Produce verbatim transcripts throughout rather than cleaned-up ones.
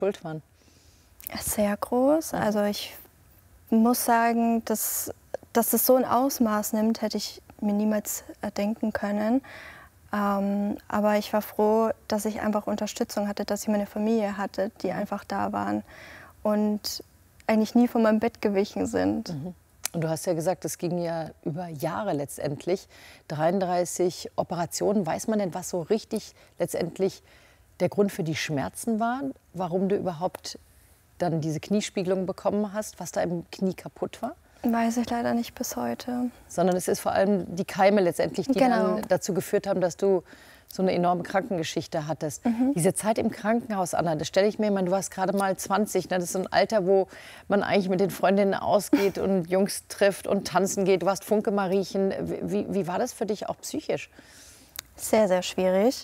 schuld waren? Sehr groß. Also ich muss sagen, dass, dass es so ein Ausmaß nimmt, hätte ich mir niemals denken können. Ähm, aber ich war froh, dass ich einfach Unterstützung hatte, dass ich meine Familie hatte, die einfach da waren und eigentlich nie von meinem Bett gewichen sind. Mhm. Und du hast ja gesagt, es ging ja über Jahre letztendlich. dreiunddreißig Operationen. Weiß man denn, was so richtig letztendlich der Grund für die Schmerzen war? Warum du überhaupt dann diese Kniespiegelung bekommen hast, was da im Knie kaputt war? Weiß ich leider nicht bis heute. Sondern es ist vor allem die Keime letztendlich, die Genau. dann dazu geführt haben, dass du so eine enorme Krankengeschichte hattest. Mhm. Diese Zeit im Krankenhaus, Anna, das stelle ich mir, ich meine, du warst gerade mal zwanzig, ne? Das ist so ein Alter, wo man eigentlich mit den Freundinnen ausgeht und Jungs trifft und tanzen geht. Du warst Funke-Mariechen. Wie, wie war das für dich auch psychisch? Sehr, sehr schwierig.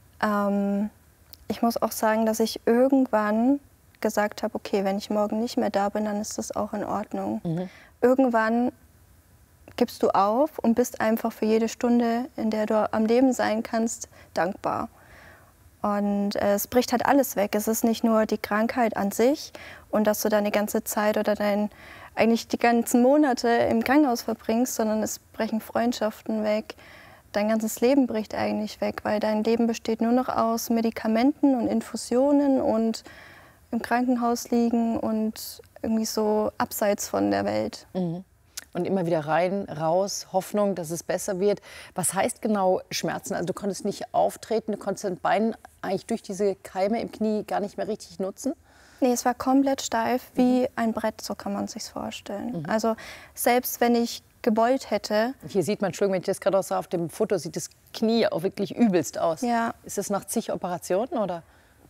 Ähm, ich muss auch sagen, dass ich irgendwann gesagt habe, okay, wenn ich morgen nicht mehr da bin, dann ist das auch in Ordnung. Mhm. Irgendwann gibst du auf und bist einfach für jede Stunde, in der du am Leben sein kannst, dankbar. Und äh, es bricht halt alles weg. Es ist nicht nur die Krankheit an sich und dass du deine ganze Zeit oder dein, eigentlich die ganzen Monate im Krankenhaus verbringst, sondern es brechen Freundschaften weg. Dein ganzes Leben bricht eigentlich weg, weil dein Leben besteht nur noch aus Medikamenten und Infusionen und im Krankenhaus liegen und irgendwie so abseits von der Welt. Mhm. Und immer wieder rein, raus, Hoffnung, dass es besser wird. Was heißt genau Schmerzen? Also du konntest nicht auftreten, du konntest dein Bein eigentlich durch diese Keime im Knie gar nicht mehr richtig nutzen? Nee, es war komplett steif wie Mhm. ein Brett, so kann man sich's vorstellen. Mhm. Also selbst wenn ich gewollt hätte. Hier sieht man, Entschuldigung, wenn ich das gerade auch so auf dem Foto, sieht das Knie auch wirklich übelst aus. Ja. Ist es nach zig Operationen oder?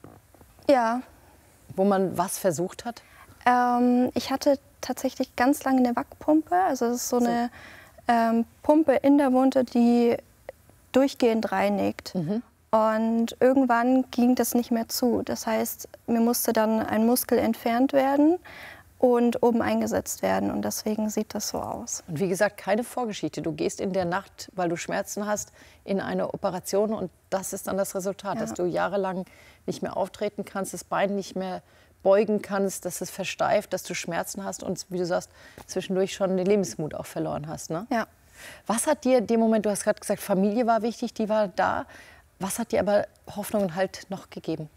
Ja. Wo man was versucht hat? Ähm, ich hatte tatsächlich ganz lange eine Wackpumpe. Also das ist so, So. eine ähm, Pumpe in der Wunde, die durchgehend reinigt. Mhm. Und irgendwann ging das nicht mehr zu. Das heißt, mir musste dann ein Muskel entfernt werden und oben eingesetzt werden. Und deswegen sieht das so aus. Und wie gesagt, keine Vorgeschichte. Du gehst in der Nacht, weil du Schmerzen hast, in eine Operation und das ist dann das Resultat, Ja. dass du jahrelang nicht mehr auftreten kannst, das Bein nicht mehr beugen kannst, dass es versteift, dass du Schmerzen hast und, wie du sagst, zwischendurch schon den Lebensmut auch verloren hast. Ne? Ja. Was hat dir in dem Moment, du hast gerade gesagt, Familie war wichtig, die war da. Was hat dir aber Hoffnung und Halt noch gegeben?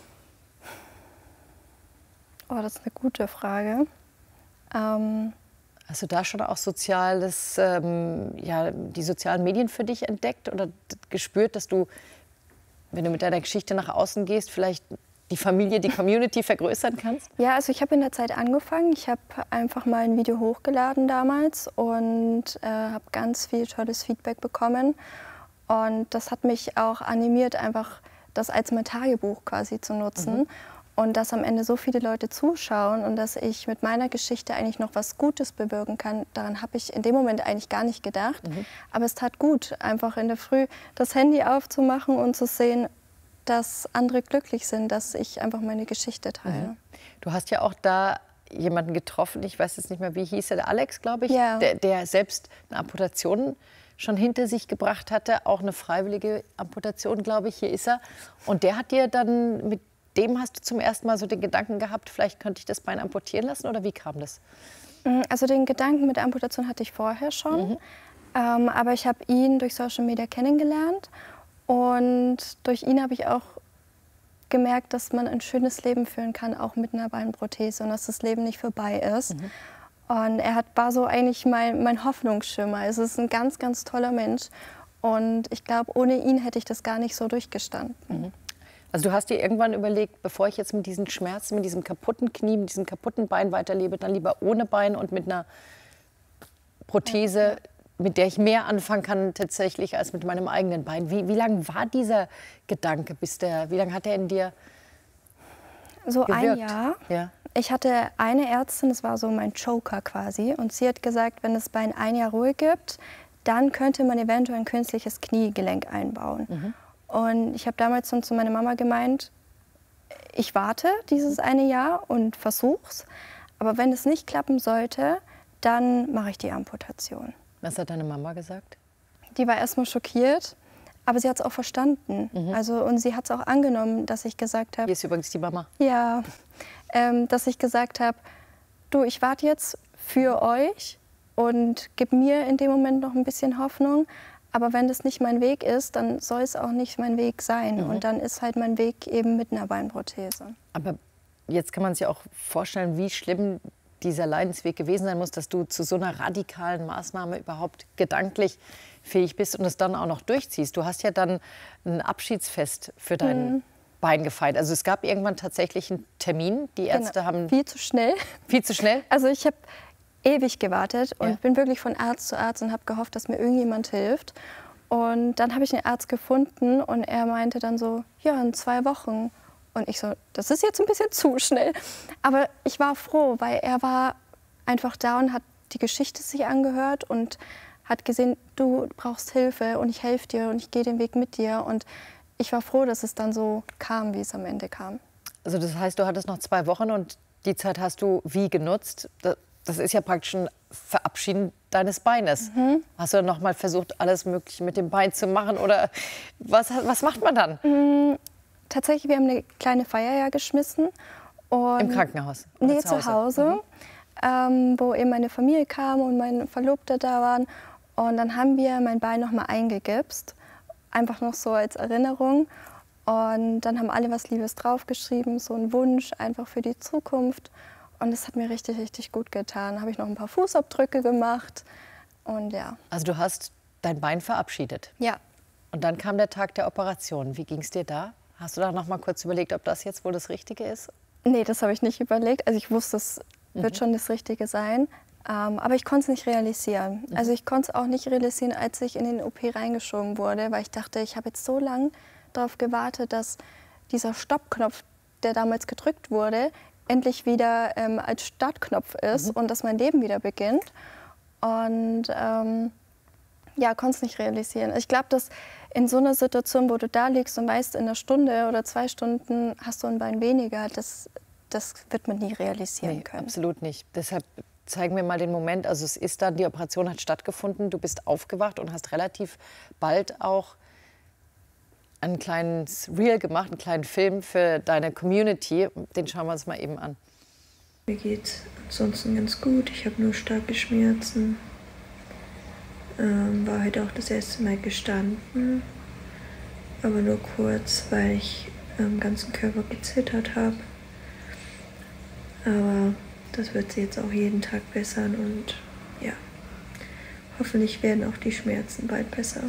Oh, das ist eine gute Frage. Ähm, Hast du da schon auch soziales, ähm, ja, die sozialen Medien für dich entdeckt oder gespürt, dass du, wenn du mit deiner Geschichte nach außen gehst, vielleicht die Familie, die Community vergrößern kannst? Ja, also ich habe in der Zeit angefangen. Ich habe einfach mal ein Video hochgeladen damals und äh, habe ganz viel tolles Feedback bekommen. Und das hat mich auch animiert, einfach das als mein Tagebuch quasi zu nutzen. Mhm. Und dass am Ende so viele Leute zuschauen und dass ich mit meiner Geschichte eigentlich noch was Gutes bewirken kann, daran habe ich in dem Moment eigentlich gar nicht gedacht. Mhm. Aber es tat gut, einfach in der Früh das Handy aufzumachen und zu sehen, dass andere glücklich sind, dass ich einfach meine Geschichte teile. Mhm. Du hast ja auch da jemanden getroffen, ich weiß jetzt nicht mehr, wie hieß er, der Alex, glaube ich, ja. der, der selbst eine Amputation schon hinter sich gebracht hatte, auch eine freiwillige Amputation, glaube ich, hier ist er. Und der hat dir dann, mit dem hast du zum ersten Mal so den Gedanken gehabt, vielleicht könnte ich das Bein amputieren lassen, oder wie kam das? Also den Gedanken mit der Amputation hatte ich vorher schon, mhm. ähm, aber ich habe ihn durch Social Media kennengelernt. Und durch ihn habe ich auch gemerkt, dass man ein schönes Leben führen kann, auch mit einer Beinprothese und dass das Leben nicht vorbei ist. Mhm. Und er hat, war so eigentlich mein, mein Hoffnungsschimmer. Es ist ein ganz, ganz toller Mensch. Und ich glaube, ohne ihn hätte ich das gar nicht so durchgestanden. Mhm. Also du hast dir irgendwann überlegt, bevor ich jetzt mit diesen Schmerzen, mit diesem kaputten Knie, mit diesem kaputten Bein weiterlebe, dann lieber ohne Bein und mit einer Prothese, ja. mit der ich mehr anfangen kann tatsächlich als mit meinem eigenen Bein. Wie, wie lange war dieser Gedanke, bis der, wie lange hat er in dir so gewirkt? Ein Jahr. Ja. Ich hatte eine Ärztin, das war so mein Joker quasi, und sie hat gesagt, wenn das Bein ein Jahr Ruhe gibt, dann könnte man eventuell ein künstliches Kniegelenk einbauen. Mhm. Und ich habe damals dann zu meiner Mama gemeint, ich warte dieses eine Jahr und versuch's, aber wenn es nicht klappen sollte, dann mache ich die Amputation. Was hat deine Mama gesagt? Die war erstmal schockiert, Aber sie hat es auch verstanden. Mhm. Also, und sie hat es auch angenommen, dass ich gesagt habe... Hier ist übrigens die Mama. Ja, ähm, dass ich gesagt habe, du, ich warte jetzt für euch und gib mir in dem Moment noch ein bisschen Hoffnung. Aber wenn das nicht mein Weg ist, dann soll es auch nicht mein Weg sein. Mhm. Und dann ist halt mein Weg eben mit einer Beinprothese. Aber jetzt kann man sich auch vorstellen, wie schlimm dieser Leidensweg gewesen sein muss, dass du zu so einer radikalen Maßnahme überhaupt gedanklich fähig bist und es dann auch noch durchziehst. Du hast ja dann ein Abschiedsfest für dein mhm. Bein gefeiert. Also es gab irgendwann tatsächlich einen Termin. Die Ärzte genau. haben... Viel zu schnell. Viel zu schnell? Also ich habe ewig gewartet und ja. bin wirklich von Arzt zu Arzt und habe gehofft, dass mir irgendjemand hilft. Und dann habe ich einen Arzt gefunden und er meinte dann so, ja, in zwei Wochen. Und ich so, das ist jetzt ein bisschen zu schnell. Aber ich war froh, weil er war einfach da und hat die Geschichte sich angehört und hat gesehen, du brauchst Hilfe und ich helfe dir und ich gehe den Weg mit dir. Und ich war froh, dass es dann so kam, wie es am Ende kam. Also das heißt, du hattest noch zwei Wochen und die Zeit hast du wie genutzt? Das ist ja praktisch ein Verabschieden deines Beines. Mhm. Hast du dann noch mal versucht, alles Mögliche mit dem Bein zu machen? Oder was, was macht man dann? Mhm. Tatsächlich, wir haben eine kleine Feier ja geschmissen. Und im Krankenhaus? Oder nee, zu Hause, zu Hause mhm. ähm, wo eben meine Familie kam und mein Verlobter da waren. Und dann haben wir mein Bein noch mal eingegipst, einfach noch so als Erinnerung. Und dann haben alle was Liebes draufgeschrieben, so ein Wunsch einfach für die Zukunft. Und das hat mir richtig, richtig gut getan. Da habe ich noch ein paar Fußabdrücke gemacht und ja. Also du hast dein Bein verabschiedet? Ja. Und dann kam der Tag der Operation. Wie ging es dir da? Hast du da noch mal kurz überlegt, ob das jetzt wohl das Richtige ist? Nee, das habe ich nicht überlegt. Also ich wusste, es mhm. wird schon das Richtige sein. Ähm, aber ich konnte es nicht realisieren. Mhm. Also ich konnte es auch nicht realisieren, als ich in den O P reingeschoben wurde, weil ich dachte, ich habe jetzt so lange darauf gewartet, dass dieser Stoppknopf, der damals gedrückt wurde, endlich wieder ähm, als Startknopf ist mhm. und dass mein Leben wieder beginnt. Und ähm, ja, konnte es nicht realisieren. Ich glaube, dass in so einer Situation, wo du da liegst und weißt, in einer Stunde oder zwei Stunden hast du ein Bein weniger, das, das wird man nie realisieren nee, können. Absolut nicht. Deshalb zeigen wir mal den Moment. Also es ist dann, die Operation hat stattgefunden, du bist aufgewacht und hast relativ bald auch ein kleines Reel gemacht, einen kleinen Film für deine Community. Den schauen wir uns mal eben an. Mir geht's ansonsten ganz gut. Ich habe nur starke Schmerzen. Ähm, war heute auch das erste Mal gestanden, aber nur kurz, weil ich am ganzen Körper gezittert habe. Aber das wird sich jetzt auch jeden Tag bessern und ja, hoffentlich werden auch die Schmerzen bald besser.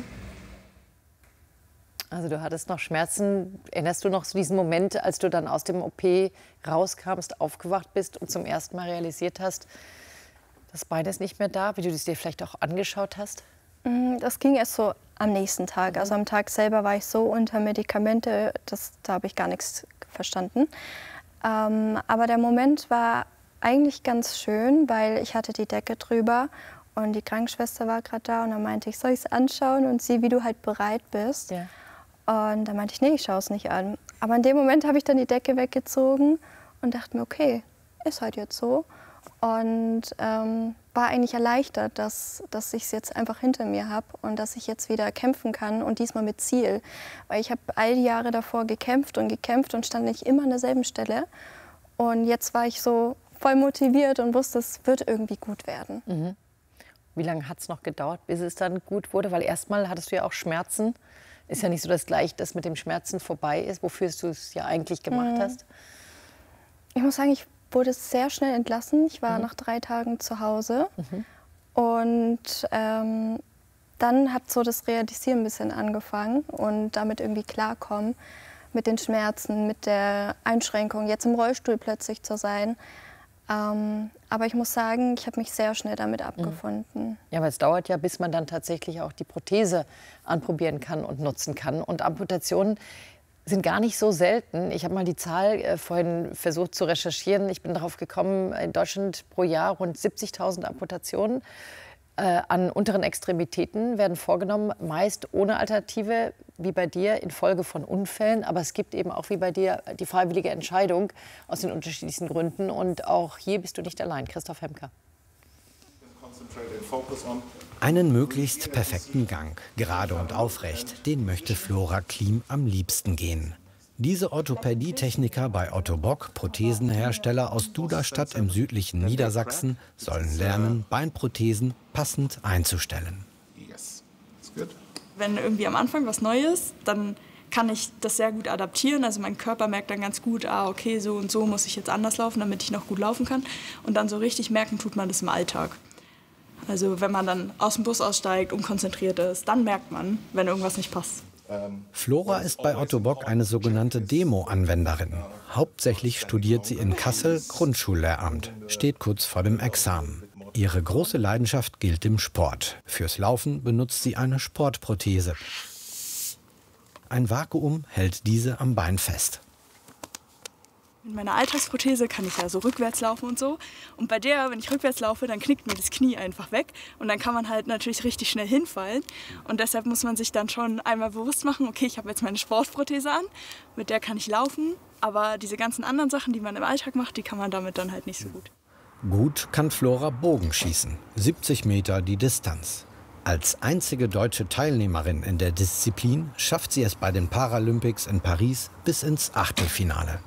Also du hattest noch Schmerzen. Erinnerst du noch so diesen Moment, als du dann aus dem O P rauskamst, aufgewacht bist und zum ersten Mal realisiert hast, das Bein ist nicht mehr da, wie du das dir vielleicht auch angeschaut hast? Das ging erst so am nächsten Tag. Also am Tag selber war ich so unter Medikamente, das, da habe ich gar nichts verstanden. Ähm, aber der Moment war eigentlich ganz schön, weil ich hatte die Decke drüber und die Krankenschwester war gerade da und dann meinte ich, soll ich es anschauen und sieh, wie du halt bereit bist. Ja. Und dann meinte ich, nee, ich schaue es nicht an. Aber in dem Moment habe ich dann die Decke weggezogen und dachte mir, okay, ist halt jetzt so. Und ähm, war eigentlich erleichtert, dass, dass ich es jetzt einfach hinter mir habe und dass ich jetzt wieder kämpfen kann und diesmal mit Ziel. Weil ich habe all die Jahre davor gekämpft und gekämpft und stand nicht immer an derselben Stelle. Und jetzt war ich so voll motiviert und wusste, es wird irgendwie gut werden. Mhm. Wie lange hat es noch gedauert, bis es dann gut wurde? Weil erstmal hattest du ja auch Schmerzen. Ist ja nicht so, dass gleich das mit dem Schmerzen vorbei ist, wofür du es ja eigentlich gemacht mhm. hast. Ich muss sagen, ich wurde sehr schnell entlassen. Ich war mhm. nach drei Tagen zu Hause. Mhm. Und ähm, dann hat so das Realisieren ein bisschen angefangen und damit irgendwie klarkommen mit den Schmerzen, mit der Einschränkung, jetzt im Rollstuhl plötzlich zu sein. Ähm, aber ich muss sagen, ich habe mich sehr schnell damit abgefunden. Ja, aber es dauert ja, bis man dann tatsächlich auch die Prothese anprobieren kann und nutzen kann. Und Amputationen sind gar nicht so selten. Ich habe mal die Zahl äh, vorhin versucht zu recherchieren. Ich bin darauf gekommen, in Deutschland pro Jahr rund siebzigtausend Amputationen äh, an unteren Extremitäten werden vorgenommen, meist ohne Alternative, wie bei dir, infolge von Unfällen. Aber es gibt eben auch wie bei dir die freiwillige Entscheidung aus den unterschiedlichsten Gründen. Und auch hier bist du nicht allein. Christoph Hemker. Concentrate and focus on Einen möglichst perfekten Gang, gerade und aufrecht, den möchte Flora Klim am liebsten gehen. Diese Orthopädietechniker bei Otto Bock, Prothesenhersteller aus Duderstadt im südlichen Niedersachsen, sollen lernen, Beinprothesen passend einzustellen. Wenn irgendwie am Anfang was Neues, dann kann ich das sehr gut adaptieren. Also mein Körper merkt dann ganz gut, ah, okay, so und so muss ich jetzt anders laufen, damit ich noch gut laufen kann. Und dann so richtig merken tut man das im Alltag. Also wenn man dann aus dem Bus aussteigt und konzentriert ist, dann merkt man, wenn irgendwas nicht passt. Flora ist bei Otto Bock eine sogenannte Demo-Anwenderin. Hauptsächlich studiert sie in Kassel Grundschullehramt, steht kurz vor dem Examen. Ihre große Leidenschaft gilt dem Sport. Fürs Laufen benutzt sie eine Sportprothese. Ein Vakuum hält diese am Bein fest. Mit meiner Alltagsprothese kann ich ja so rückwärts laufen und so. Und bei der, wenn ich rückwärts laufe, dann knickt mir das Knie einfach weg. Und dann kann man halt natürlich richtig schnell hinfallen. Und deshalb muss man sich dann schon einmal bewusst machen, okay, ich habe jetzt meine Sportprothese an, mit der kann ich laufen. Aber diese ganzen anderen Sachen, die man im Alltag macht, die kann man damit dann halt nicht so gut. Gut kann Flora Bogenschießen, siebzig Meter die Distanz. Als einzige deutsche Teilnehmerin in der Disziplin schafft sie es bei den Paralympics in Paris bis ins Achtelfinale.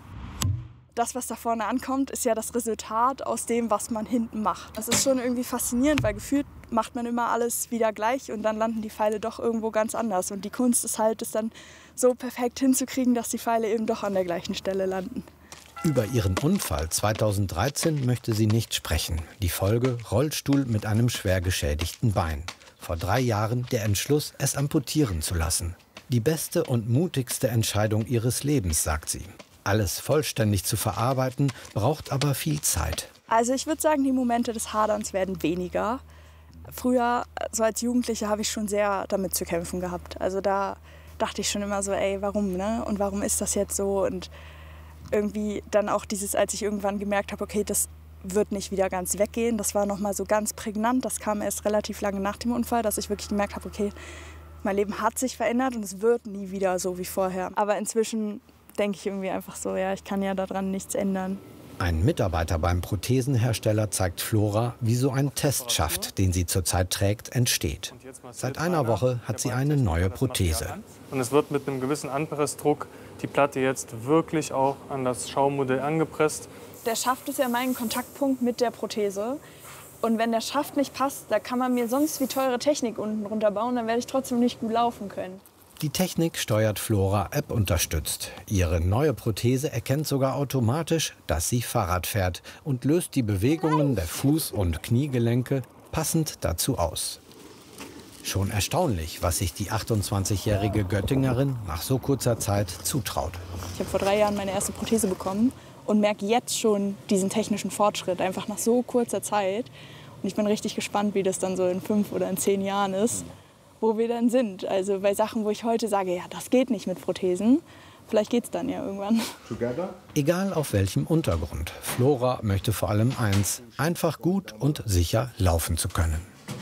Das, was da vorne ankommt, ist ja das Resultat aus dem, was man hinten macht. Das ist schon irgendwie faszinierend, weil gefühlt macht man immer alles wieder gleich und dann landen die Pfeile doch irgendwo ganz anders. Und die Kunst ist halt, es dann so perfekt hinzukriegen, dass die Pfeile eben doch an der gleichen Stelle landen. Über ihren Unfall zweitausenddreizehn möchte sie nicht sprechen. Die Folge: Rollstuhl mit einem schwer geschädigten Bein. Vor drei Jahren der Entschluss, es amputieren zu lassen. Die beste und mutigste Entscheidung ihres Lebens, sagt sie. Alles vollständig zu verarbeiten, braucht aber viel Zeit. Also ich würde sagen, die Momente des Haderns werden weniger. Früher, so als Jugendliche, habe ich schon sehr damit zu kämpfen gehabt. Also da dachte ich schon immer so, ey, warum, ne? Und warum ist das jetzt so? Und irgendwie dann auch dieses, als ich irgendwann gemerkt habe, okay, das wird nicht wieder ganz weggehen. Das war nochmal so ganz prägnant. Das kam erst relativ lange nach dem Unfall, dass ich wirklich gemerkt habe, okay, mein Leben hat sich verändert und es wird nie wieder so wie vorher. Aber inzwischen denke ich irgendwie einfach so, ja, ich kann ja daran nichts ändern. Ein Mitarbeiter beim Prothesenhersteller zeigt Flora, wie so ein Testschaft, den sie zurzeit trägt, entsteht. Seit einer Woche hat sie eine neue Prothese. Und es wird mit einem gewissen Anpressdruck die Platte jetzt wirklich auch an das Schaummodell angepresst. Der Schaft ist ja mein Kontaktpunkt mit der Prothese. Und wenn der Schaft nicht passt, da kann man mir sonst wie teure Technik unten runter bauen, dann werde ich trotzdem nicht gut laufen können. Die Technik steuert Flora App unterstützt. Ihre neue Prothese erkennt sogar automatisch, dass sie Fahrrad fährt und löst die Bewegungen der Fuß- und Kniegelenke passend dazu aus. Schon erstaunlich, was sich die achtundzwanzigjährige Göttingerin nach so kurzer Zeit zutraut. Ich habe vor drei Jahren meine erste Prothese bekommen und merke jetzt schon diesen technischen Fortschritt, einfach nach so kurzer Zeit. Und ich bin richtig gespannt, wie das dann so in fünf oder in zehn Jahren ist, wo wir dann sind. Also bei Sachen, wo ich heute sage, ja, das geht nicht mit Prothesen, vielleicht geht es dann ja irgendwann. Egal auf welchem Untergrund, Flora möchte vor allem eins: einfach gut und sicher laufen zu können.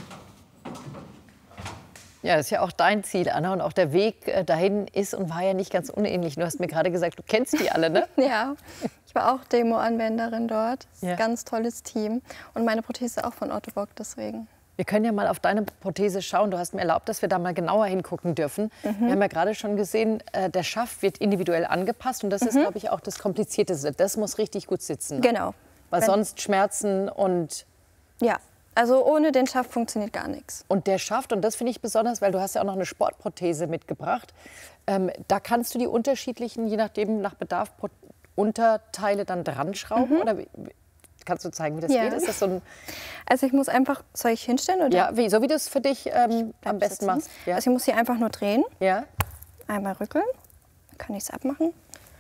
Ja, das ist ja auch dein Ziel, Anna. Und auch der Weg äh, dahin ist und war ja nicht ganz unähnlich. Du hast mir gerade gesagt, du kennst die alle, ne? Ja, ich war auch Demo-Anwenderin dort. Ja. Ganz tolles Team. Und meine Prothese auch von Otto Bock, deswegen. Wir können ja mal auf deine Prothese schauen. Du hast mir erlaubt, dass wir da mal genauer hingucken dürfen. Mhm. Wir haben ja gerade schon gesehen, äh, der Schaft wird individuell angepasst. Und das mhm. ist, glaube ich, auch das Komplizierteste. Das muss richtig gut sitzen. Genau. Weil Wenn sonst Schmerzen und... Ja. Also ohne den Schaft funktioniert gar nichts. Und der Schaft, und das finde ich besonders, weil du hast ja auch noch eine Sportprothese mitgebracht, ähm, da kannst du die unterschiedlichen, je nachdem, nach Bedarf, Pro Unterteile dann dran schrauben? Mhm. Oder wie, kannst du zeigen, wie das ja. geht? Ist das so ein also ich muss einfach, soll ich hinstellen? Oder? Ja, wie, so wie du es für dich ähm, am besten sitzen. machst. Ja. Also ich muss sie einfach nur drehen, ja. einmal rückeln, dann kann ich es abmachen.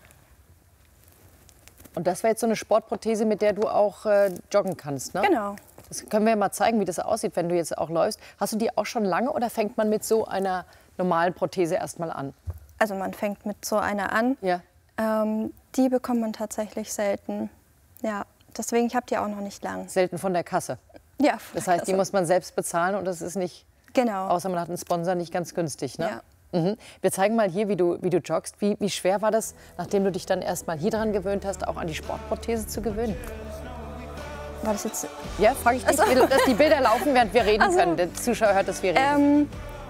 Und das wäre jetzt so eine Sportprothese, mit der du auch äh, joggen kannst, ne? Genau. Das können wir ja mal zeigen, wie das aussieht, wenn du jetzt auch läufst. Hast du die auch schon lange oder fängt man mit so einer normalen Prothese erstmal an? Also man fängt mit so einer an. Ja. Ähm, die bekommt man tatsächlich selten. Ja, deswegen, ich habe die auch noch nicht lang. Selten von der Kasse. Ja. Das heißt, die muss man selbst bezahlen und das ist nicht, genau. außer man hat einen Sponsor, nicht ganz günstig, ne? Ja. Mhm. Wir zeigen mal hier, wie du, wie du joggst. Wie, wie schwer war das, nachdem du dich dann erst mal hier dran gewöhnt hast, auch an die Sportprothese zu gewöhnen? War das jetzt... Ja, frage ich dich, also, dass die Bilder laufen, während wir reden also, können. Der Zuschauer hört, dass wir reden. Ähm,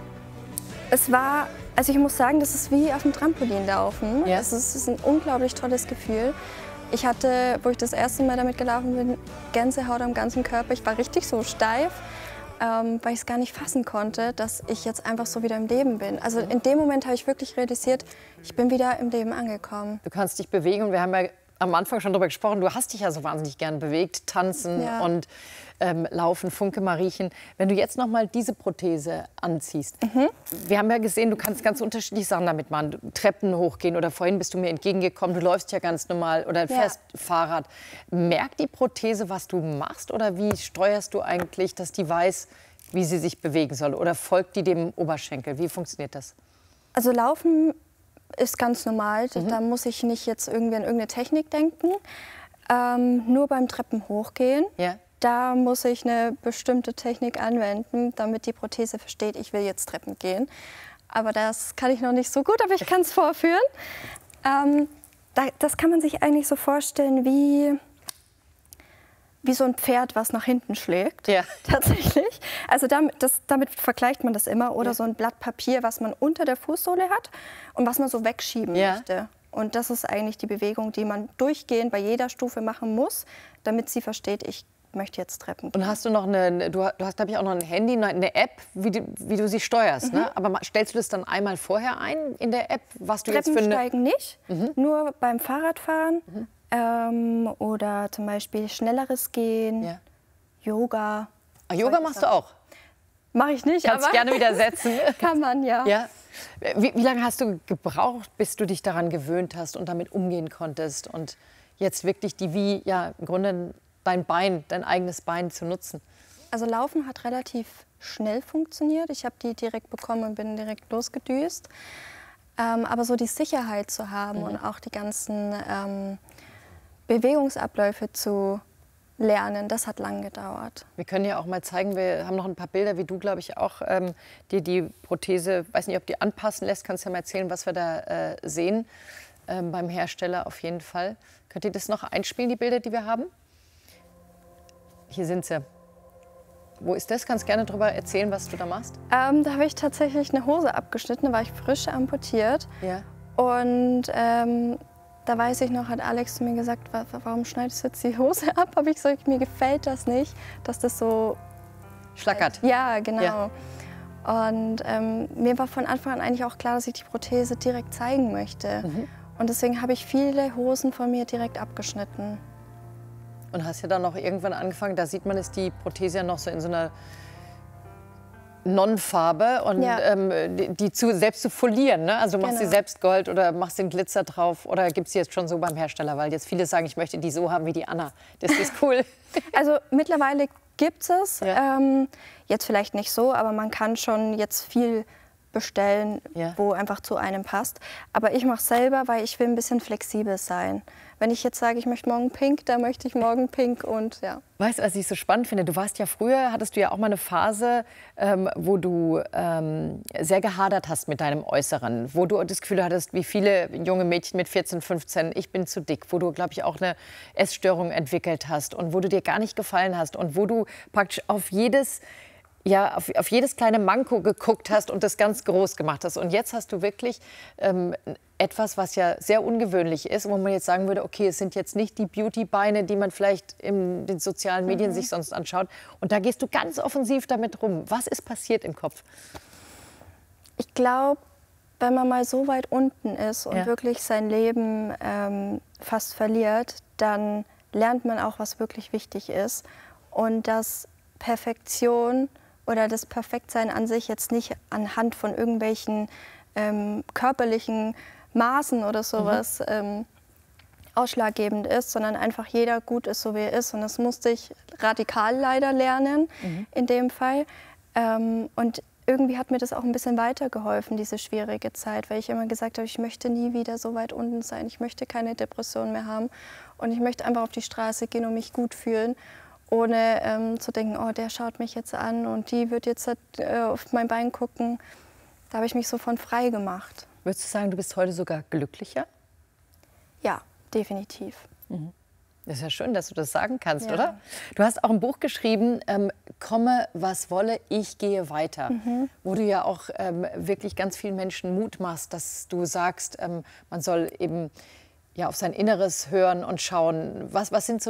es war, also ich muss sagen, das ist wie auf dem Trampolin laufen. Ja. Es ist, es ist ein unglaublich tolles Gefühl. Ich hatte, wo ich das erste Mal damit gelaufen bin, Gänsehaut am ganzen Körper. Ich war richtig so steif, ähm, weil ich es gar nicht fassen konnte, dass ich jetzt einfach so wieder im Leben bin. Also in dem Moment habe ich wirklich realisiert, ich bin wieder im Leben angekommen. Du kannst dich bewegen und wir haben ja am Anfang schon darüber gesprochen, du hast dich ja so wahnsinnig gern bewegt, tanzen ja. und ähm, laufen, Funke Mariechen. Wenn du jetzt noch mal diese Prothese anziehst, mhm. wir haben ja gesehen, du kannst ganz unterschiedliche Sachen damit machen. Treppen hochgehen oder vorhin bist du mir entgegengekommen, du läufst ja ganz normal oder fährst ja. Fahrrad. Merkt die Prothese, was du machst oder wie steuerst du eigentlich, dass die weiß, wie sie sich bewegen soll oder folgt die dem Oberschenkel? Wie funktioniert das? Also Laufen ist ganz normal, Mhm. da muss ich nicht jetzt irgendwie an irgendeine Technik denken. Ähm, nur beim Treppen hochgehen, ja. da muss ich eine bestimmte Technik anwenden, damit die Prothese versteht, ich will jetzt Treppen gehen. Aber das kann ich noch nicht so gut, aber ich kann es vorführen. Ähm, da, das kann man sich eigentlich so vorstellen wie... wie so ein Pferd, was nach hinten schlägt, ja. tatsächlich. Also damit, das, damit vergleicht man das immer. Oder ja. so ein Blatt Papier, was man unter der Fußsohle hat und was man so wegschieben ja. möchte. Und das ist eigentlich die Bewegung, die man durchgehend bei jeder Stufe machen muss, damit sie versteht, ich möchte jetzt Treppen gehen. Und hast du noch eine, du hast, glaube ich, auch noch ein Handy, eine App, wie du, wie du sie steuerst, mhm. ne? Aber stellst du das dann einmal vorher ein in der App, was du jetzt für eine... Treppensteigen nicht, mhm. nur beim Fahrradfahren. Mhm. Ähm, oder zum Beispiel schnelleres Gehen, ja. Yoga. Ach, Yoga machst du auch? Mache ich nicht, Kannst aber gerne widersetzen. Kann man, ja. ja. Wie, wie lange hast du gebraucht, bis du dich daran gewöhnt hast und damit umgehen konntest und jetzt wirklich die wie, ja, im Grunde dein Bein, dein eigenes Bein zu nutzen? Also Laufen hat relativ schnell funktioniert. Ich habe die direkt bekommen und bin direkt losgedüst. Ähm, aber so die Sicherheit zu haben mhm. und auch die ganzen... Ähm, Bewegungsabläufe zu lernen, das hat lang gedauert. Wir können ja auch mal zeigen, wir haben noch ein paar Bilder, wie du, glaube ich, auch ähm, dir die Prothese, weiß nicht, ob die anpassen lässt, kannst du ja mal erzählen, was wir da äh, sehen ähm, beim Hersteller auf jeden Fall. Könnt ihr das noch einspielen, die Bilder, die wir haben? Hier sind sie. Wo ist das? Kannst gerne darüber erzählen, was du da machst? Ähm, da habe ich tatsächlich eine Hose abgeschnitten, da war ich frisch amputiert. Ja. Und ähm, da weiß ich noch, hat Alex zu mir gesagt, warum schneidest du jetzt die Hose ab? Habe ich gesagt, mir gefällt das nicht, dass das so... Schlackert. Ja, genau. Ja. Und ähm, mir war von Anfang an eigentlich auch klar, dass ich die Prothese direkt zeigen möchte. Mhm. Und deswegen habe ich viele Hosen von mir direkt abgeschnitten. Und hast ja dann noch irgendwann angefangen, da sieht man, ist die Prothese ja noch so in so einer Non-Farbe und ja. ähm, die, die zu, selbst zu folieren, ne? Also du machst genau. sie selbst Gold oder machst den Glitzer drauf oder gibt es sie jetzt schon so beim Hersteller? Weil jetzt viele sagen, ich möchte die so haben wie die Anna. Das ist cool. Also mittlerweile gibt es, ja. ähm, jetzt vielleicht nicht so, aber man kann schon jetzt viel bestellen, ja. wo einfach zu einem passt. Aber ich mache es selber, weil ich will ein bisschen flexibel sein. Wenn ich jetzt sage, ich möchte morgen pink, dann möchte ich morgen pink und ja. Weißt du, was ich so spannend finde? Du warst ja früher, hattest du ja auch mal eine Phase, ähm, wo du ähm, sehr gehadert hast mit deinem Äußeren, wo du das Gefühl hattest, wie viele junge Mädchen mit vierzehn, fünfzehn, ich bin zu dick, wo du, glaube ich, auch eine Essstörung entwickelt hast und wo du dir gar nicht gefallen hast und wo du praktisch auf jedes ja, auf, auf jedes kleine Manko geguckt hast und das ganz groß gemacht hast. Und jetzt hast du wirklich ähm, etwas, was ja sehr ungewöhnlich ist, wo man jetzt sagen würde, okay, es sind jetzt nicht die Beauty-Beine, die man vielleicht in den sozialen Medien mhm. sich sonst anschaut. Und da gehst du ganz offensiv damit rum. Was ist passiert im Kopf? Ich glaube, wenn man mal so weit unten ist und ja. wirklich sein Leben ähm, fast verliert, dann lernt man auch, was wirklich wichtig ist. Und dass Perfektion oder das Perfektsein an sich jetzt nicht anhand von irgendwelchen ähm, körperlichen Maßen oder sowas mhm. ähm, ausschlaggebend ist, sondern einfach jeder gut ist, so wie er ist. Und das musste ich radikal leider lernen, mhm. in dem Fall. Ähm, und irgendwie hat mir das auch ein bisschen weitergeholfen, diese schwierige Zeit, weil ich immer gesagt habe, ich möchte nie wieder so weit unten sein. Ich möchte keine Depression mehr haben und ich möchte einfach auf die Straße gehen und mich gut fühlen. Ohne ähm, zu denken, oh, der schaut mich jetzt an und die wird jetzt äh, auf mein Bein gucken. Da habe ich mich so von frei gemacht. Würdest du sagen, du bist heute sogar glücklicher? Ja, definitiv. Mhm. Das ist ja schön, dass du das sagen kannst, Ja. oder? Du hast auch ein Buch geschrieben, ähm, Komme, was wolle, ich gehe weiter. Mhm. Wo du ja auch ähm, wirklich ganz vielen Menschen Mut machst, dass du sagst, ähm, man soll eben ja, auf sein Inneres hören und schauen. Was, was sind so